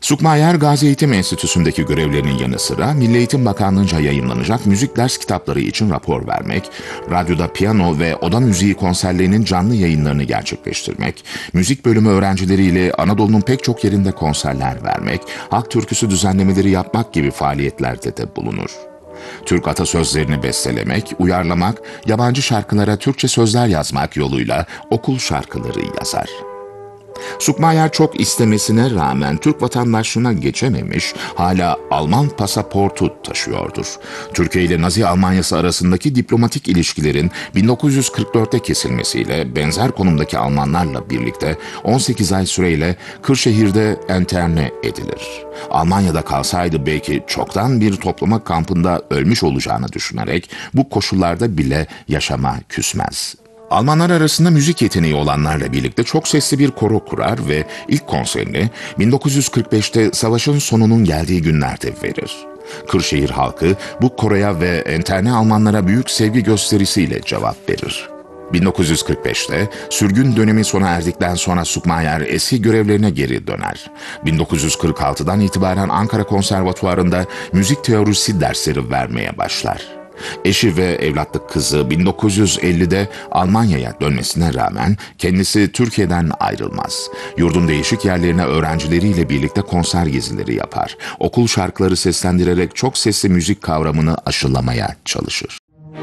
Sukmayer Gazi Eğitim Enstitüsü'ndeki görevlerinin yanı sıra Milli Eğitim Bakanlığı'nca yayımlanacak müzik ders kitapları için rapor vermek, radyoda piyano ve oda müziği konserlerinin canlı yayınlarını gerçekleştirmek, müzik bölümü öğrencileriyle Anadolu'nun pek çok yerinde konserler vermek, halk türküsü düzenlemeleri yapmak gibi faaliyetlerde de bulunur. Türk atasözlerini bestelemek, uyarlamak, yabancı şarkılara Türkçe sözler yazmak yoluyla okul şarkıları yazar. Sukmayer çok istemesine rağmen Türk vatandaşlığına geçememiş, hala Alman pasaportu taşıyordur. Türkiye ile Nazi Almanyası arasındaki diplomatik ilişkilerin 1944'te kesilmesiyle benzer konumdaki Almanlarla birlikte 18 ay süreyle Kırşehir'de enterne edilir. Almanya'da kalsaydı belki çoktan bir toplama kampında ölmüş olacağını düşünerek bu koşullarda bile yaşama küsmez. Almanlar arasında müzik yeteneği olanlarla birlikte çok sesli bir koro kurar ve ilk konserini 1945'te savaşın sonunun geldiği günlerde verir. Kırşehir halkı bu koroya ve enterne Almanlara büyük sevgi gösterisiyle cevap verir. 1945'te sürgün dönemi sona erdikten sonra Sukmayer eski görevlerine geri döner. 1946'dan itibaren Ankara Konservatuvarı'nda müzik teorisi dersleri vermeye başlar. Eşi ve evlatlık kızı 1950'de Almanya'ya dönmesine rağmen kendisi Türkiye'den ayrılmaz. Yurdun değişik yerlerine öğrencileriyle birlikte konser gezileri yapar. Okul şarkıları seslendirerek çok sesli müzik kavramını aşılamaya çalışır.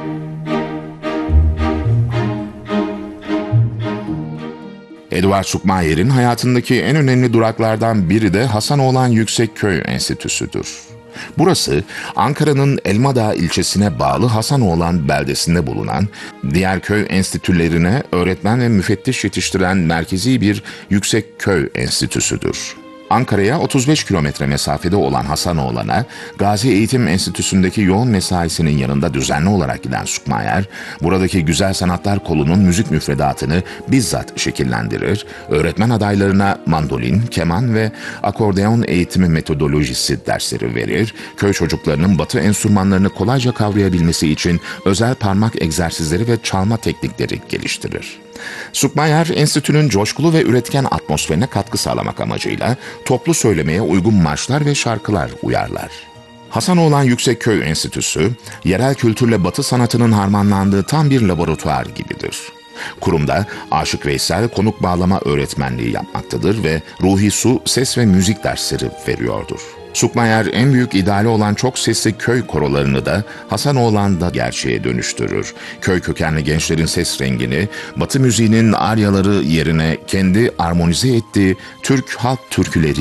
Eduard Sukmayer'in hayatındaki en önemli duraklardan biri de Hasanoğlan Yüksekköy Enstitüsü'dür. Burası Ankara'nın Elmadağ ilçesine bağlı Hasanoğlan beldesinde bulunan, diğer köy enstitülerine öğretmen ve müfettiş yetiştiren merkezi bir yüksekköy enstitüsüdür. Ankara'ya 35 kilometre mesafede olan Hasanoğlan'a Gazi Eğitim Enstitüsü'ndeki yoğun mesaisinin yanında düzenli olarak giden Sukmayer, buradaki Güzel Sanatlar Kolu'nun müzik müfredatını bizzat şekillendirir, öğretmen adaylarına mandolin, keman ve akordeon eğitimi metodolojisi dersleri verir, köy çocuklarının batı enstrümanlarını kolayca kavrayabilmesi için özel parmak egzersizleri ve çalma teknikleri geliştirir. Sukmayer, enstitünün coşkulu ve üretken atmosferine katkı sağlamak amacıyla toplu söylemeye uygun marşlar ve şarkılar uyarlar. Hasanoğlan Yüksekköy Enstitüsü, yerel kültürle batı sanatının harmanlandığı tam bir laboratuvar gibidir. Kurumda Aşık Veysel konuk bağlama öğretmenliği yapmaktadır ve Ruhi Su ses ve müzik dersleri veriyordur. Sukmayer en büyük ideali olan çok sesli köy korolarını da Hasanoğlan'da gerçeğe dönüştürür. Köy kökenli gençlerin ses rengini Batı müziğinin aryaları yerine kendi armonize ettiği Türk halk türküleri